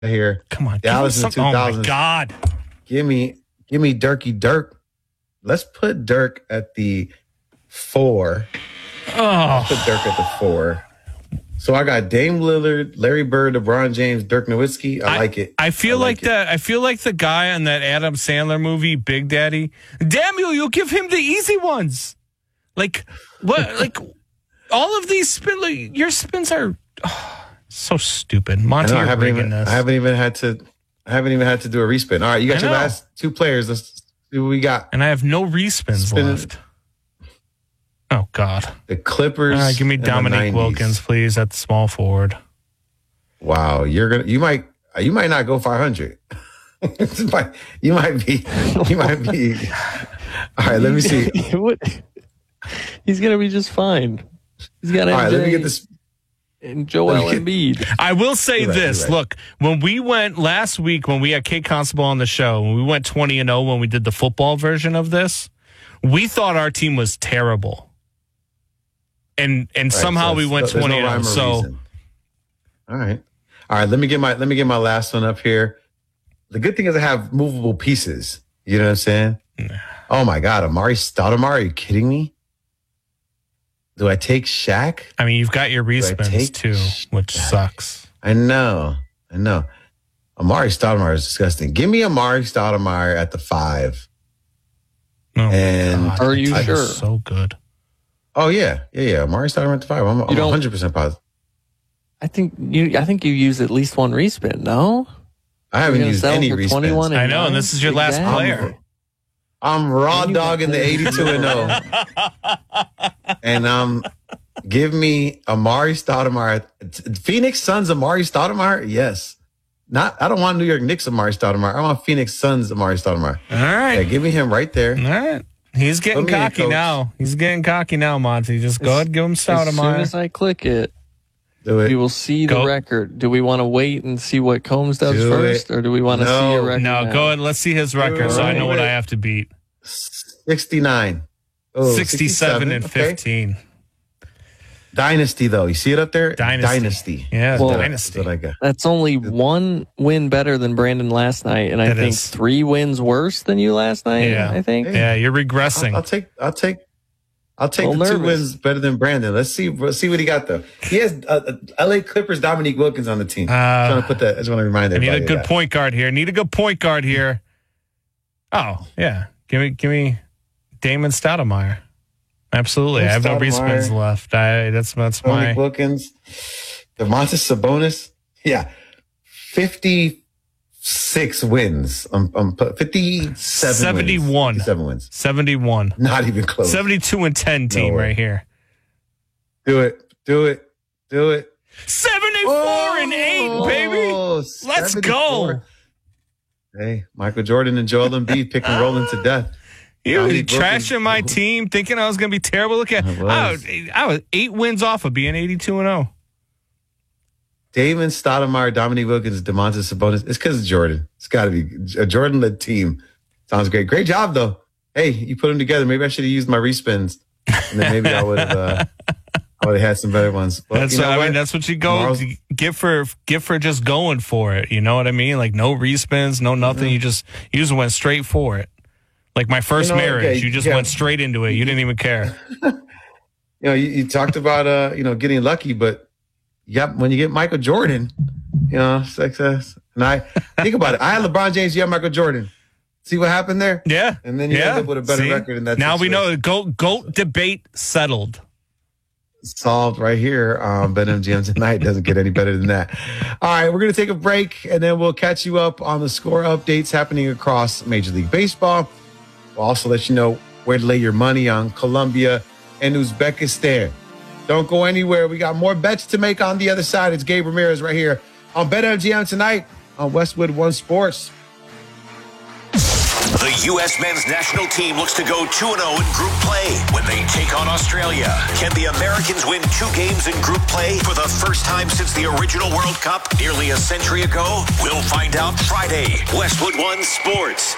here. Come on, Dallas in the 2000s. Oh my God! Give me Dirky Dirk. Let's put Dirk at the 4. Oh, Put Dirk at the 4. So I got Dame Lillard, Larry Bird, LeBron James, Dirk Nowitzki. I like it. I feel like that. I feel like the guy on that Adam Sandler movie, Big Daddy. Damn you give him the easy ones. Like what? Like all of these your spins are so stupid. Monty, I haven't even had to do a respin. All right, you got your last 2 players. Let's see what we got. And I have no respins left. Oh God! The Clippers. All right, give me Dominique Wilkins, please, at the small forward. Wow, you might not go 500. you might be. All right, let me see. He's gonna be just fine. He's got. All right, let me get this. And Joel Embiid. I will say this. Right. Look, when we went last week, when we had Kate Constable on the show, when we went 20-0 when we did the football version of this, we thought our team was terrible. And somehow we went 20-0. So, all right. Let me get my last one up here. The good thing is I have movable pieces. You know what I'm saying? Oh my God, Amari Stoudemire? Are you kidding me? Do I take Shaq? I mean, you've got your respins too, which sucks. I know. Amari Stoudemire is disgusting. Give me Amari Stoudemire at the 5. Oh and God, are you sure? So good. Oh yeah. Amari Stoudemire at the 5. I'm 100% positive. I think you use at least one respin. No, I haven't used any respins. I know, and this is your last player. I'm raw dogging the 82-0, and give me Amari Stoudemire. Phoenix Suns Amari Stoudemire. Yes, I don't want New York Knicks Amari Stoudemire. I want Phoenix Suns Amari Stoudemire. All right, yeah, give me him right there. All right. He's getting cocky now. Monty. Just go ahead and give him Stoudemire. As soon as I click it, you will see the record. Do we want to wait and see what Combs does first, or do we want to see a record? No, go ahead. Let's see his record so I know what I have to beat. 69. 67 and 15. Dynasty, though. You see it up there? Dynasty. Yeah, Dynasty. That's what I got. That's only 1 win better than Brandon last night, and I think 3 wins worse than you last night. Yeah. I think. Yeah, you're regressing. I'll take the 2 wins better than Brandon. Let's see what he got though. He has LA Clippers Dominique Wilkins on the team. I just want to remind everybody. I need a good point guard here. Oh yeah, give me Damon Stoudemire. Absolutely, I have no respins left. That's my Wilkins, Domantas Sabonis. Yeah, 56 wins. 57 71. 57 wins. 71. Not even close. 72 and 10 team right here. Do it. 74 and 8, baby. Let's go. Hey, Michael Jordan and Joel Embiid pick and rolling to death. You trashing my team, thinking I was going to be terrible. Look at I was 8 wins off of being 82-0. Damon Stoudemire, Dominique Wilkins, Domantas Sabonis. It's because of Jordan. It's got to be a Jordan-led team. Sounds great. Great job, though. Hey, you put them together. Maybe I should have used my respins, and then maybe I would have had some better ones. But that's that's what you get for just going for it. You know what I mean? Like no respins, no nothing. You just went straight for it. Like my first marriage, you just went straight into it. You didn't even care. You talked about getting lucky, but when you get Michael Jordan, success. And I think about it. I had LeBron James, you have Michael Jordan. See what happened there? Yeah. And then you end up with a better record in that Now situation. we know GOAT debate settled. Solved right here on BetMGM tonight. Doesn't get any better than that. All right, we're going to take a break, and then we'll catch you up on the score updates happening across Major League Baseball. We'll also let you know where to lay your money on Colombia and Uzbekistan. Don't go anywhere. We got more bets to make on the other side. It's Gabe Ramirez right here on BetMGM tonight on Westwood One Sports. The U.S. men's national team looks to go 2-0 in group play when they take on Australia. Can the Americans win 2 games in group play for the first time since the original World Cup nearly a century ago? We'll find out Friday. Westwood One Sports.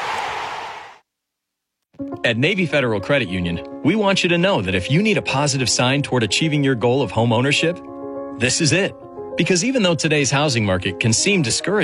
At Navy Federal Credit Union, we want you to know that if you need a positive sign toward achieving your goal of home ownership, this is it. Because even though today's housing market can seem discouraging,